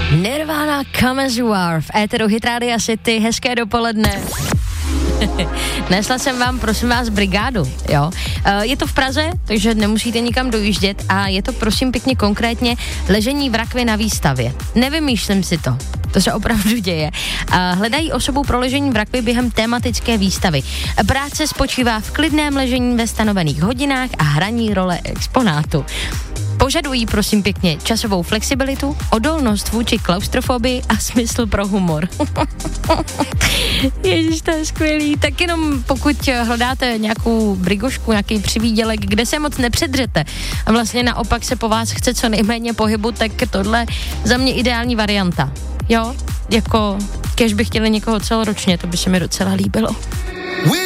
Nirvana, Come As You Are v éteru Hit Radio City, hezké dopoledne. Nesla jsem vám, prosím vás, brigádu, jo. Je to v Praze, takže nemusíte nikam dojíždět a je to, prosím pěkně, konkrétně ležení v rakvi na výstavě. Nevymýšlím si to se opravdu děje. Hledají osobu pro ležení v rakvi během tematické výstavy. Práce spočívá v klidném ležení ve stanovených hodinách a hraní role exponátu. Požadují, prosím pěkně, časovou flexibilitu, odolnost vůči klaustrofobii a smysl pro humor. Ježiš, to je skvělý. Tak jenom pokud hledáte nějakou brigošku, nějaký přivídělek, kde se moc nepředřete a vlastně naopak se po vás chce co nejméně pohybu, tak tohle za mě ideální varianta. Jo, jako kež by chtěli někoho celoročně, to by se mi docela líbilo.